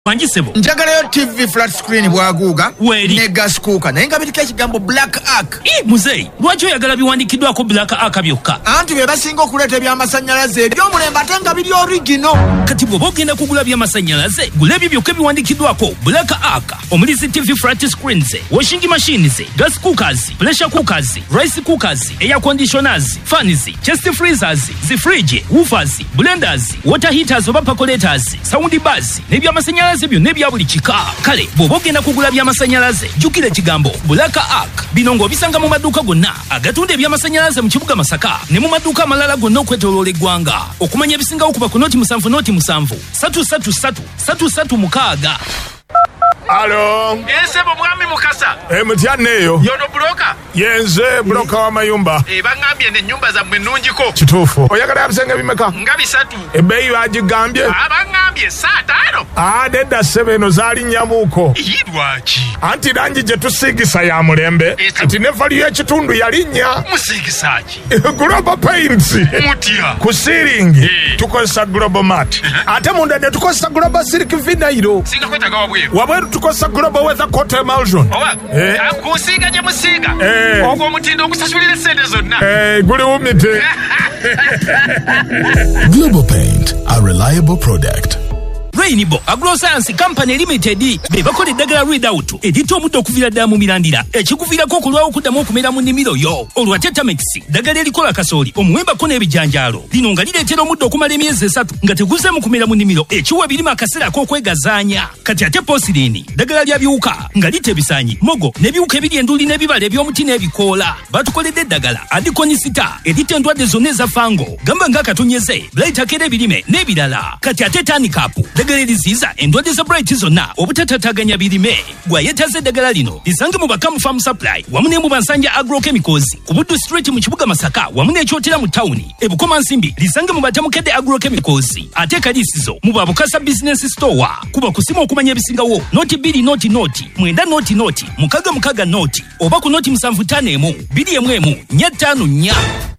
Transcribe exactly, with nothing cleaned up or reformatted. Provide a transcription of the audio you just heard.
Wanjisebo njagalayo T V flat screen bwaguga Weri. ne gas cooker naye nga biriko ekigambo Black Ark. Eh muzeyi lwaki oyagala biwandikiddwako Black Ark byokka? Anti be basinga okuleeta ebyamasannyalaze eby'omulembe ate nga biri original. Kati bw'oba ogenda kugula byamasannyalaze gula ebyo byokka biwandikiddwako Black Ark. Omuli zi T V flat screens, washing machines, gas cookers, pressure cookers, rice cookers, air conditioners, fans, chest freezers, zi fridge, woofers, blenders, water heaters oba percolators, sound bars n'ebyamasannyalaze byonna ebya buli kika. Kale bw'oba ogenda kugula byamasannyalaze jjukira ekigambo Black Ark. Bino ng'obisanga mu maduuka gonna agatunda ebyamasannyalaze mu kibuga Masaka ne mu maduuka amalala gonna okwetooloola eggwanga. Okumanya ebisingawo kuba ku noti musanvu noti musanvu satu satu satu satu satu mukaaga. Alo. Esebo mwami mukasa. E mutyanneeyo. Yono broka. Yenze broka wa mayumba. E bangambye ne nyumba za mwenunjiko. Kituufu. Oyagala bisenge bimeka? Nga bisatu. Ebbeeyi bagigambye? Abangambye saa tano. Ah, nedda ssebo eno zaali nnyamuuko. Lwaki? Anti langi gye tusiigisa ya mulembe. Nti ne valiyo ekitundu yalinnya. Musiigisa ki? Global Paints. Mutya. Ku siiringi tukozesa Global Mat. Ate munda ne tukozesa Global Silk Vinyl. Singa kwetaga wabweru. Wabweru tukozesa Global Weather Coat Emulsion. Owa. Eh. Akusiiga gye musiiga. Eh. Ogwo omutindo okusasulira ssente zonna. Eh, guli wumite. Global Paint, a reliable product. Rainbow Agroscience Company Limited be bakola eddagala Readout editta omuddo okuviira ddala mu mirandira ekikuviirako okulwawo okuddamu okumera mu nnimiro yo. Olwa Tetamix ddagala erikola kasooli omuwembako n'ebijanjaalo lino nga lireetera omuddo okumala emyezi esatu nga teguzeemu kumera mu nnimiro ekiwa ebirimu akaseera ak'okwegazaanya. Kati ate Posirini ddagala lya biwuka nga litta ebisaanyi mogo n'ebiwuka ebiri enduli n'ebibala eby'omuti n'ebikoola. Batukoledde eddagala Adikonisita editta endwadde zonna eza fango gamba ng'akatonyeze Blightakera ebirime n'ebirala. Kati ate Tanikapu eddagala eriziyiza endwadde za Bright zonna obutatataaganya birime. Gwayetaze eddagala lino lisange mu Bakamu Farm Supply wamu ne mu Bansanja Agrochemicals ku Buddu Street mu kibuga Masaka wamu n'ekyotera mu tawuni. E Bukoma Nsimbi lisange mu Batamukedde Agrochemicals. Ate Kaliisizo mu Babukasa Business Store. Kuba kusimu okumanya ebisingawo noti bbiri noti noti mwenda noti noti mukaga mukaga noti oba ku noti musanvu ttaano emu bbiri emu emu nnya ttaano nnya.